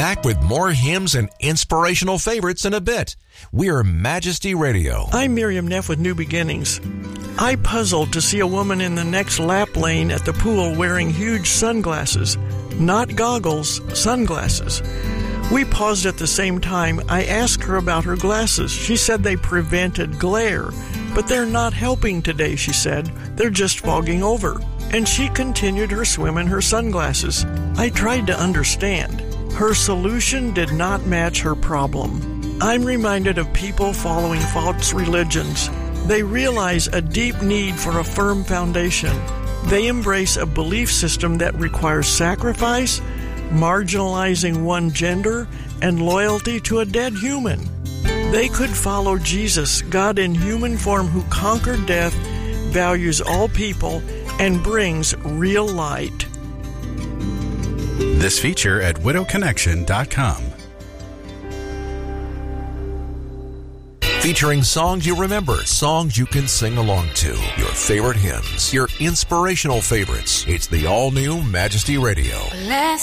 back with more hymns and inspirational favorites in a bit. We're Majesty Radio. I'm Miriam Neff with New Beginnings. I puzzled to see a woman in the next lap lane at the pool wearing huge sunglasses. Not goggles, sunglasses. We paused at the same time. I asked her about her glasses. She said they prevented glare. But they're not helping today, she said. They're just fogging over. And she continued her swim in her sunglasses. I tried to understand. Her solution did not match her problem. I'm reminded of people following false religions. They realize a deep need for a firm foundation. They embrace a belief system that requires sacrifice, marginalizing one gender, and loyalty to a dead human. They could follow Jesus, God in human form, who conquered death, values all people, and brings real light. This feature at widowconnection.com. Featuring songs you remember, songs you can sing along to, your favorite hymns, your inspirational favorites. It's the all-new Majesty Radio. Last